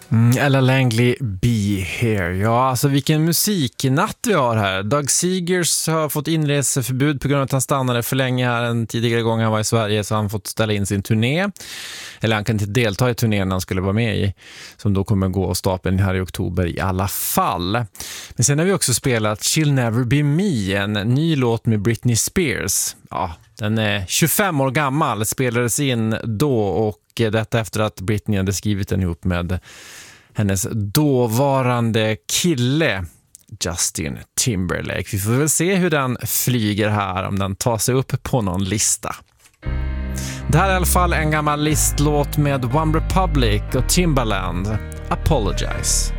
Ella Langley, Be Here. Ja, alltså vilken musiknatt vi har här. Doug Seegers har fått inreseförbud på grund av att han stannade för länge här en tidigare gång han var i Sverige, så han fått ställa in sin turné. Eller han kan inte delta i turnén han skulle vara med i, som då kommer gå av stapeln här i oktober i alla fall. Men sen har vi också spelat She'll Never Be Me, en ny låt med Britney Spears. Ja, den är 25 år gammal, spelades in då, och detta efter att Britney hade skrivit den ihop med hennes dåvarande kille Justin Timberlake. Vi får väl se hur den flyger här, om den tar sig upp på någon lista. Det här är i alla fall en gammal listlåt med One Republic och Timbaland, Apologize.